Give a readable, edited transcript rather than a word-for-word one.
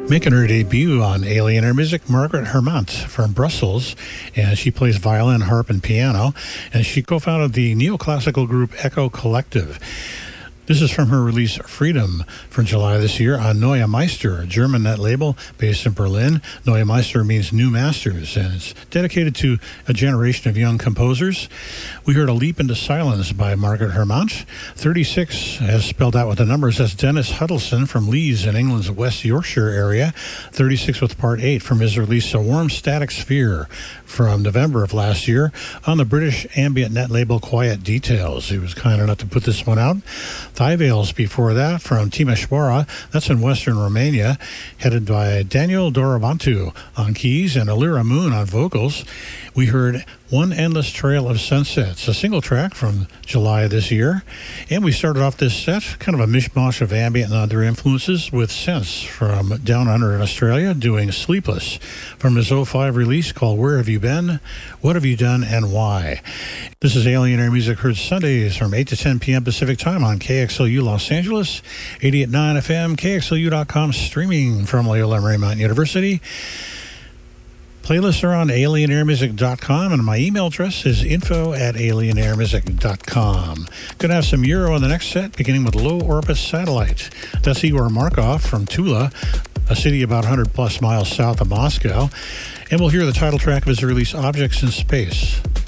Making her debut on Alien Air Music, Margaret Hermant from Brussels, and she plays violin, harp, and piano, and she co-founded the neoclassical group Echo Collective. This is from her release Freedom from July this year on Neue Meister, a German net label based in Berlin. Neue Meister means new masters, and it's dedicated to a generation of young composers. We heard A Leap into Silence by Margaret Hermant. 36, as spelled out with the numbers, that's Dennis Huddleston from Leeds in England's West Yorkshire area. 36 with part 8 from his release A Warm Static Sphere from November of last year on the British ambient net label Quiet Details. He was kind enough to put this one out. Thigh Veils before that from Timișoara, that's in western Romania, headed by Daniel Dorobantu on keys and Alira Moon on vocals. We heard One Endless Trail of Sunsets, a single track from July this year. And we started off this set, kind of a mishmash of ambient and other influences, with Sense from Down Under in Australia doing Sleepless from his 05 release called Where Have You Been? What Have You Done and Why? This is Alien Air Music, heard Sundays from 8 to 10 p.m. Pacific Time on KXLU Los Angeles, 88.9 FM, KXLU.com, streaming from Loyola Marymount University. Playlists are on alienairmusic.com, and my email address is info@alienairmusic.com. Going to have some Euro on the next set, beginning with Low Orbit Satellite. That's Igor Markov from Tula, a city about 100 plus miles south of Moscow. And we'll hear the title track of his release, Objects in Space.